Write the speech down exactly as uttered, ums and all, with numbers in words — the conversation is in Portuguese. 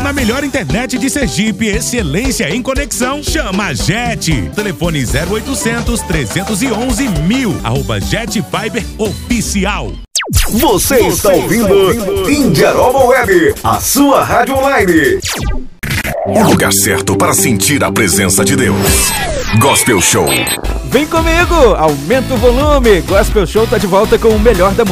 na melhor internet de Sergipe, excelência em conexão. Chama a Jet. Telefone zero oitocentos, trezentos e onze, mil. Arroba Jet Fiber Oficial. Você, Você está ouvindo, está ouvindo Indiaroba Web, a sua rádio online. O lugar certo para sentir a presença de Deus. Gospel Show. Vem comigo, aumenta o volume. Gospel Show tá de volta com o melhor da música.